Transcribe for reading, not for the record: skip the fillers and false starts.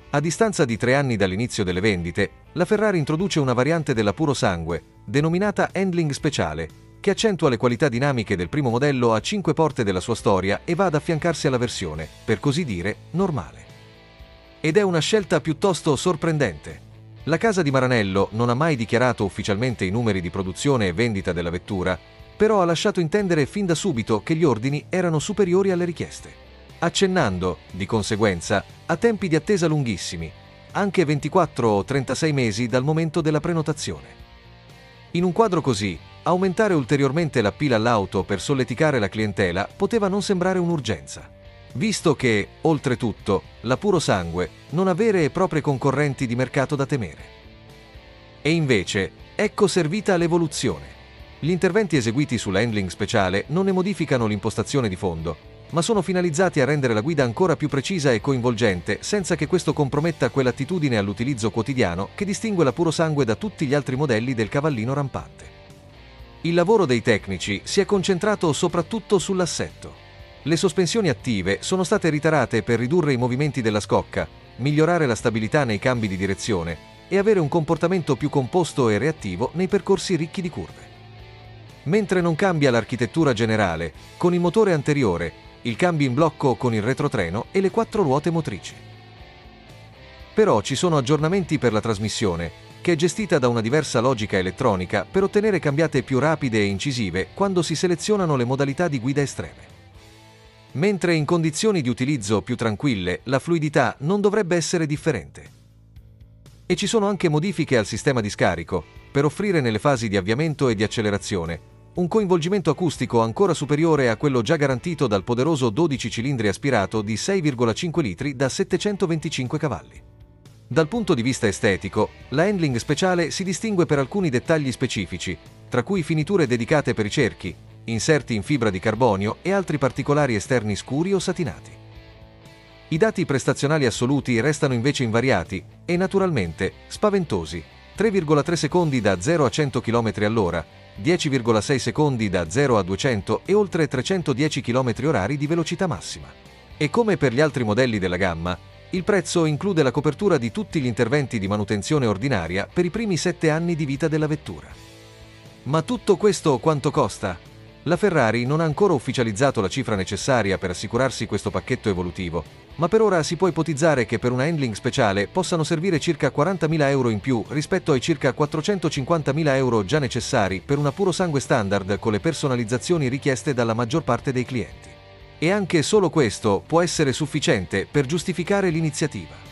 A distanza di 3 anni dall'inizio delle vendite, la Ferrari introduce una variante della puro sangue, denominata Handling Speciale, che accentua le qualità dinamiche del primo modello a 5 porte della sua storia e va ad affiancarsi alla versione, per così dire, normale. Ed è una scelta piuttosto sorprendente. La casa di Maranello non ha mai dichiarato ufficialmente i numeri di produzione e vendita della vettura, però ha lasciato intendere fin da subito che gli ordini erano superiori alle richieste, accennando, di conseguenza, a tempi di attesa lunghissimi, anche 24 o 36 mesi dal momento della prenotazione. In un quadro così, aumentare ulteriormente la pila all'auto per solleticare la clientela poteva non sembrare un'urgenza, visto che, oltretutto, la puro sangue non ha vere e proprie concorrenti di mercato da temere. E invece, ecco servita l'evoluzione. Gli interventi eseguiti sulla Handling Speciale non ne modificano l'impostazione di fondo, ma sono finalizzati a rendere la guida ancora più precisa e coinvolgente senza che questo comprometta quell'attitudine all'utilizzo quotidiano che distingue la puro sangue da tutti gli altri modelli del cavallino rampante. Il lavoro dei tecnici si è concentrato soprattutto sull'assetto. Le sospensioni attive sono state ritarate per ridurre i movimenti della scocca, migliorare la stabilità nei cambi di direzione e avere un comportamento più composto e reattivo nei percorsi ricchi di curve. Mentre non cambia l'architettura generale, con il motore anteriore, il cambio in blocco con il retrotreno e le 4 ruote motrici. Però ci sono aggiornamenti per la trasmissione, che è gestita da una diversa logica elettronica per ottenere cambiate più rapide e incisive quando si selezionano le modalità di guida estreme. Mentre in condizioni di utilizzo più tranquille la fluidità non dovrebbe essere differente. E ci sono anche modifiche al sistema di scarico, per offrire nelle fasi di avviamento e di accelerazione un coinvolgimento acustico ancora superiore a quello già garantito dal poderoso 12 cilindri aspirato di 6,5 litri da 725 cavalli. Dal punto di vista estetico, la Handling Speciale si distingue per alcuni dettagli specifici, tra cui finiture dedicate per i cerchi, inserti in fibra di carbonio e altri particolari esterni scuri o satinati. I dati prestazionali assoluti restano invece invariati e naturalmente spaventosi: 3,3 secondi da 0 a 100 km/h, 10,6 secondi da 0 a 200 e oltre 310 km/h di velocità massima. E come per gli altri modelli della gamma, il prezzo include la copertura di tutti gli interventi di manutenzione ordinaria per i primi 7 anni di vita della vettura. Ma tutto questo quanto costa? La Ferrari non ha ancora ufficializzato la cifra necessaria per assicurarsi questo pacchetto evolutivo, ma per ora si può ipotizzare che per una Handling Speciale possano servire circa 40.000 euro in più rispetto ai circa 450.000 euro già necessari per una puro sangue standard con le personalizzazioni richieste dalla maggior parte dei clienti. E anche solo questo può essere sufficiente per giustificare l'iniziativa.